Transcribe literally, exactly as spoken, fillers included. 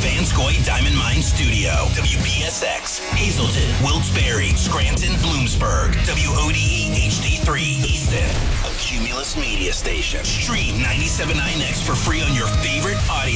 Vanscoy Diamond Mine Studio. W P S X, Hazleton, Wilkes-Barre, Scranton, Bloomsburg. W O D E H D three, Easton. A Cumulus Media Station. Stream ninety-seven point nine X for free on your favorite audio